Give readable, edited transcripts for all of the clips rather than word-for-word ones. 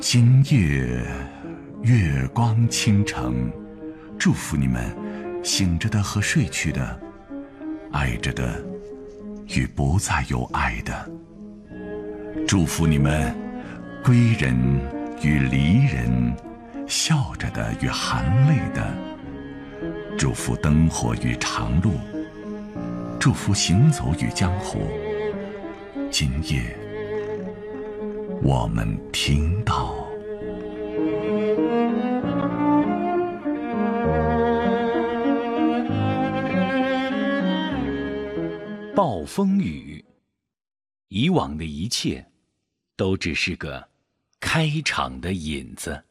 今夜月光倾城，祝福你们醒着的和睡去的，爱着的与不再有爱的，祝福你们归人与离人，笑着的与含泪的，祝福灯火与长路，祝福行走与江湖。今夜我们听到暴风雨，以往的一切都只是个开场的引子。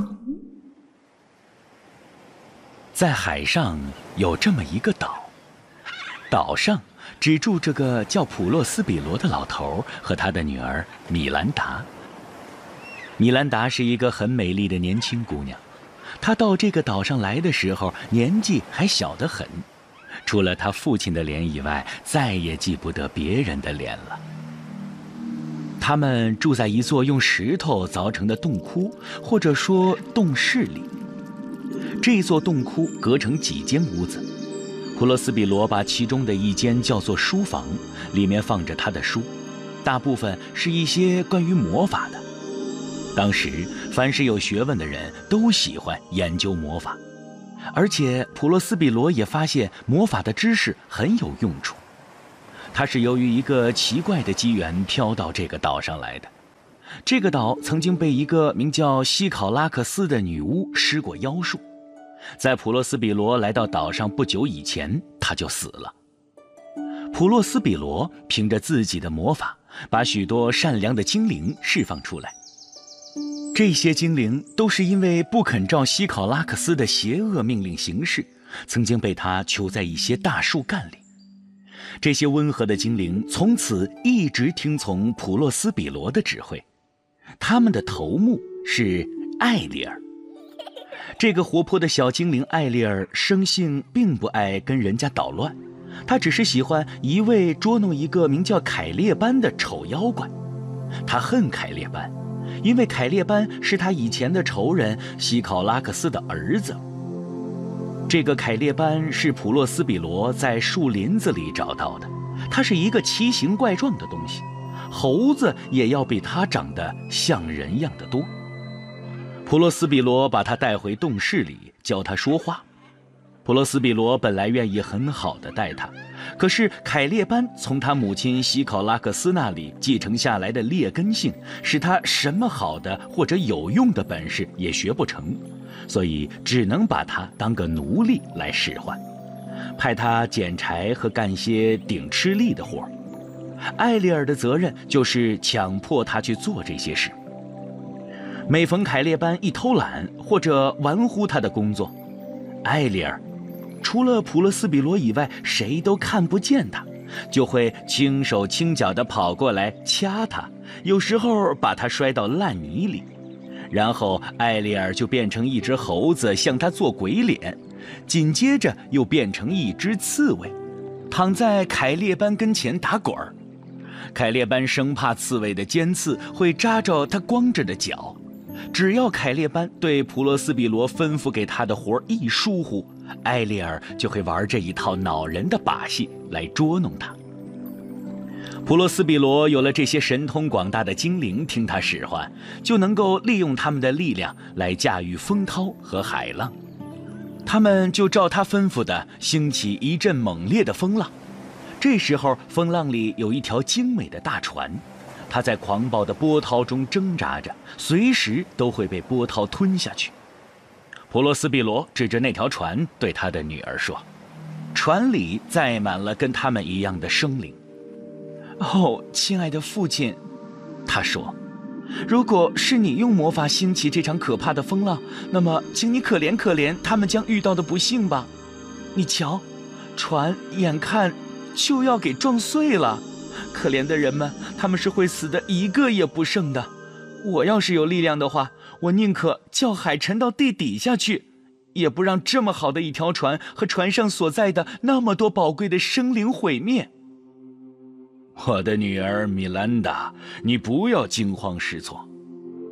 在海上有这么一个岛，岛上只住着个叫普洛斯比罗的老头和他的女儿米兰达。米兰达是一个很美丽的年轻姑娘，她到这个岛上来的时候年纪还小得很，除了她父亲的脸以外，再也记不得别人的脸了。他们住在一座用石头凿成的洞窟，或者说洞室里。这座洞窟隔成几间屋子，普洛斯比罗把其中的一间叫做书房，里面放着他的书，大部分是一些关于魔法的。当时凡是有学问的人都喜欢研究魔法，而且普洛斯比罗也发现魔法的知识很有用处。他是由于一个奇怪的机缘飘到这个岛上来的。这个岛曾经被一个名叫西考拉克斯的女巫施过妖术，在普洛斯比罗来到岛上不久以前，他就死了。普洛斯比罗凭着自己的魔法，把许多善良的精灵释放出来。这些精灵都是因为不肯照西考拉克斯的邪恶命令行事，曾经被他囚在一些大树干里。这些温和的精灵从此一直听从普洛斯比罗的指挥。他们的头目是艾丽尔。这个活泼的小精灵艾丽尔生性并不爱跟人家捣乱，他只是喜欢一味捉弄一个名叫凯列班的丑妖怪。他恨凯列班，因为凯列班是他以前的仇人西考拉克斯的儿子。这个凯列班是普洛斯比罗在树林子里找到的，它是一个奇形怪状的东西，猴子也要比它长得像人样的多。普洛斯比罗把他带回洞室里，教他说话。普洛斯比罗本来愿意很好的待他，可是凯列班从他母亲西考拉克斯那里继承下来的劣根性，使他什么好的或者有用的本事也学不成，所以只能把他当个奴隶来使唤，派他捡柴和干些顶吃力的活。艾丽尔的责任就是强迫他去做这些事。每逢凯列班一偷懒或者玩忽他的工作，艾丽尔除了普洛斯比罗以外谁都看不见他，就会轻手轻脚地跑过来掐他，有时候把他摔到烂泥里，然后艾丽尔就变成一只猴子向他做鬼脸，紧接着又变成一只刺猬，躺在凯列班跟前打滚儿。凯列班生怕刺猬的尖刺会扎着他光着的脚，只要凯列班对普洛斯比罗吩咐给他的活一疏忽，艾丽尔就会玩这一套恼人的把戏来捉弄他。普洛斯比罗有了这些神通广大的精灵听他使唤，就能够利用他们的力量来驾驭风涛和海浪。他们就照他吩咐的兴起一阵猛烈的风浪。这时候风浪里有一条精美的大船，它在狂暴的波涛中挣扎着，随时都会被波涛吞下去。普洛斯比罗指着那条船对他的女儿说，船里载满了跟他们一样的生灵。哦，亲爱的父亲，他说，如果是你用魔法兴起这场可怕的风浪，那么请你可怜可怜他们将遇到的不幸吧。你瞧，船眼看就要给撞碎了，可怜的人们，他们是会死的一个也不剩的。我要是有力量的话，我宁可叫海沉到地底下去，也不让这么好的一条船和船上所在的那么多宝贵的生灵毁灭。我的女儿米兰达，你不要惊慌失措。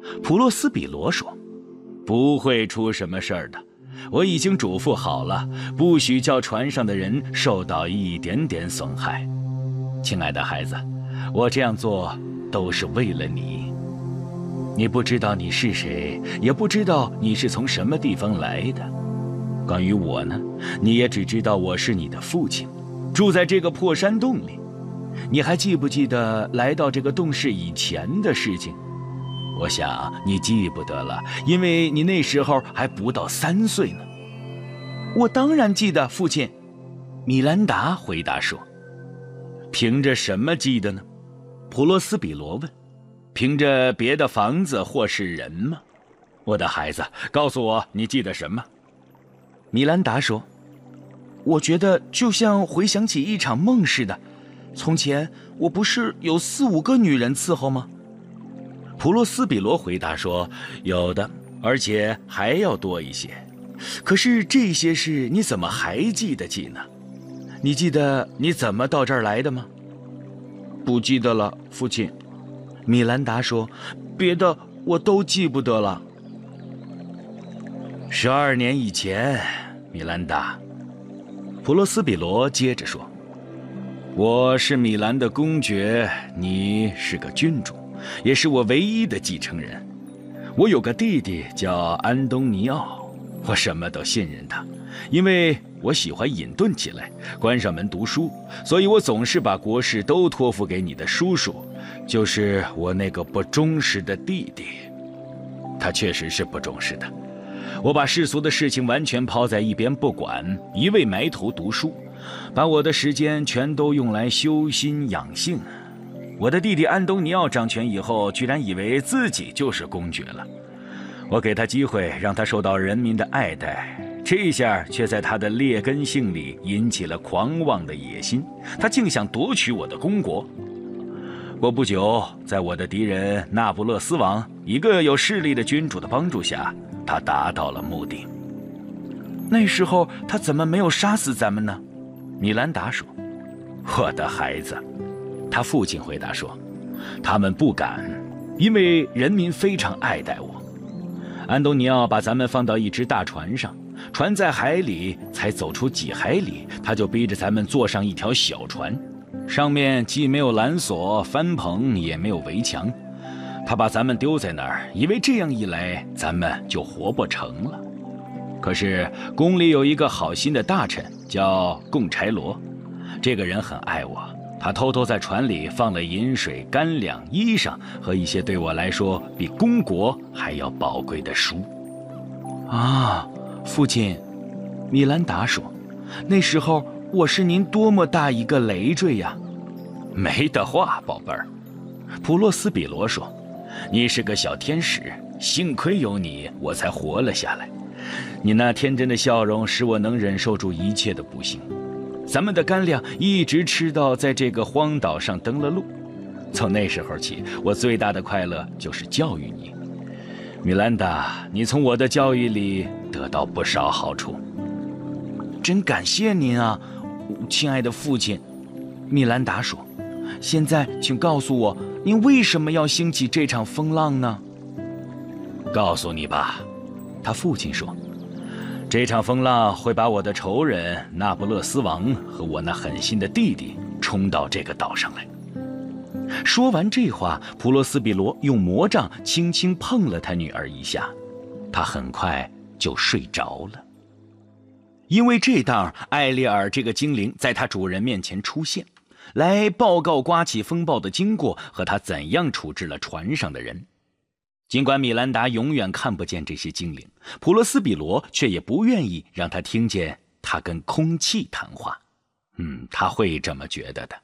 普洛斯比罗说：“不会出什么事儿的，我已经嘱咐好了，不许叫船上的人受到一点点损害。亲爱的孩子，我这样做都是为了你。你不知道你是谁，也不知道你是从什么地方来的。关于我呢，你也只知道我是你的父亲，住在这个破山洞里。你还记不记得来到这个洞室以前的事情？我想你记不得了，因为你那时候还不到3岁呢。”“我当然记得，父亲。”米兰达回答说。“凭着什么记得呢？”普洛斯比罗问。“凭着别的房子或是人吗？我的孩子，告诉我你记得什么？”米兰达说：“我觉得就像回想起一场梦似的。从前我不是有4、5个女人伺候吗？”普洛斯比罗回答说：“有的，而且还要多一些。可是这些事你怎么还记得起呢？你记得你怎么到这儿来的吗？”“不记得了，父亲。”米兰达说，“别的我都记不得了。”12年以前，米兰达，普洛斯比罗接着说，“我是米兰的公爵，你是个君主，也是我唯一的继承人。我有个弟弟叫安东尼奥，我什么都信任他，因为我喜欢隐遁起来，关上门读书，所以我总是把国事都托付给你的叔叔，就是我那个不忠实的弟弟。他确实是不忠实的。我把世俗的事情完全抛在一边不管，一味埋头读书，把我的时间全都用来修心养性。我的弟弟安东尼奥掌权以后，居然以为自己就是公爵了。我给他机会，让他受到人民的爱戴，这一下却在他的劣根性里引起了狂妄的野心，他竟想夺取我的公国。过不久，在我的敌人那不勒斯王一个有势力的君主的帮助下，他达到了目的。”“那时候他怎么没有杀死咱们呢？”米兰达说。“我的孩子，”他父亲回答说，“他们不敢，因为人民非常爱戴我。安东尼奥把咱们放到一只大船上，船在海里才走出几海里，他就逼着咱们坐上一条小船，上面既没有缆索、帆篷，也没有围墙。他把咱们丢在那儿，以为这样一来咱们就活不成了。可是宫里有一个好心的大臣叫贡柴罗，这个人很爱我，他偷偷在船里放了饮水、干粮、衣裳和一些对我来说比公国还要宝贵的书。”“啊，父亲。”米兰达说，“那时候我是您多么大一个累赘呀！”“没得话，宝贝儿。”普洛斯比罗说，“你是个小天使，幸亏有你，我才活了下来。你那天真的笑容使我能忍受住一切的不幸。咱们的干粮一直吃到在这个荒岛上登了陆。从那时候起，我最大的快乐就是教育你。米兰达，你从我的教育里得到不少好处。”“真感谢您啊，亲爱的父亲。”米兰达说，“现在请告诉我，您为什么要兴起这场风浪呢？”“告诉你吧。”他父亲说，“这场风浪会把我的仇人那不勒斯王和我那狠心的弟弟冲到这个岛上来。”说完这话，普洛斯比罗用魔杖轻轻碰了他女儿一下，他很快就睡着了。因为这当艾丽尔这个精灵在他主人面前出现，来报告刮起风暴的经过和他怎样处置了船上的人。尽管米兰达永远看不见这些精灵，普罗斯比罗却也不愿意让他听见他跟空气谈话。他会这么觉得的。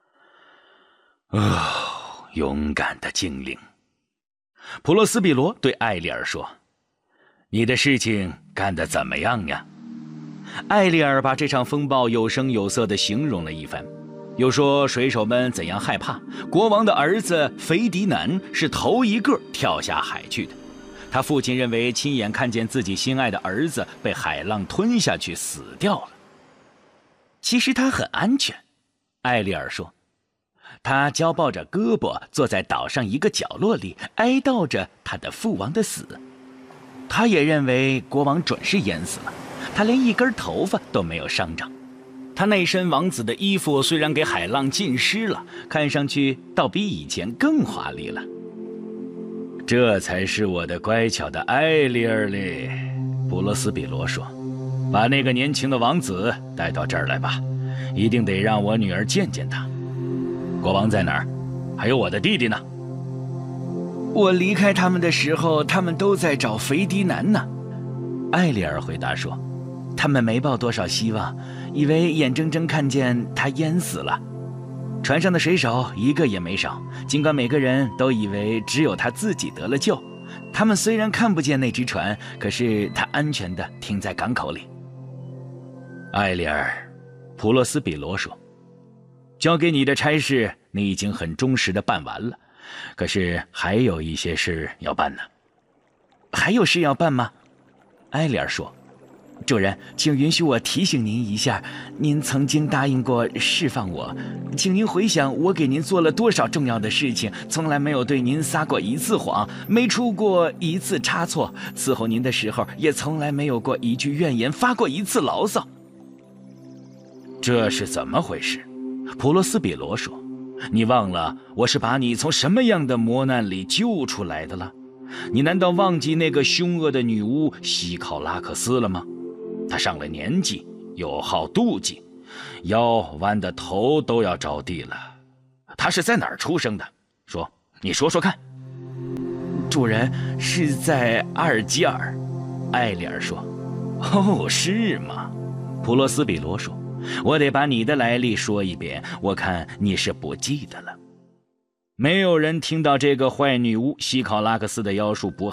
勇敢的精灵。普罗斯比罗对艾丽尔说：“你的事情干得怎么样呀？”艾丽尔把这场风暴有声有色地形容了一番，又说水手们怎样害怕国王的儿子斐迪南是头一个跳下海去的。他父亲认为亲眼看见自己心爱的儿子被海浪吞下去死掉了。其实他很安全，艾丽尔说。 他交抱着胳膊坐在岛上一个角落里，哀悼着他的父王的死。他也认为国王准是淹死了，他连一根头发都没有伤着。他那身王子的衣服虽然给海浪浸湿了，看上去倒比以前更华丽了。这才是我的乖巧的艾丽儿哩，普罗斯比罗说，把那个年轻的王子带到这儿来吧，一定得让我女儿见见他。国王在哪儿？还有我的弟弟呢？我离开他们的时候，他们都在找斐迪南呢。艾丽儿回答说，他们没抱多少希望，以为眼睁睁看见他淹死了。船上的水手一个也没少，尽管每个人都以为只有他自己得了救。他们虽然看不见那只船，可是他安全地停在港口里。艾丽儿，普洛斯比罗说，交给你的差事你已经很忠实地办完了，可是还有一些事要办呢。还有事要办吗？艾丽儿说，主人，请允许我提醒您一下，您曾经答应过释放我，请您回想我给您做了多少重要的事情，从来没有对您撒过一次谎，没出过一次差错，伺候您的时候也从来没有过一句怨言，发过一次牢骚。这是怎么回事？普罗斯比罗说，你忘了我是把你从什么样的磨难里救出来的了？你难道忘记那个凶恶的女巫西考拉克斯了吗？她上了年纪，又好妒忌，腰弯的头都要着地了。她是在哪儿出生的？你说说看。主人，是在阿尔及尔。艾丽儿说。哦，是吗？普罗斯比罗说，我得把你的来历说一遍，我看你是不记得了。没有人听到这个坏女巫西考拉克斯的妖术不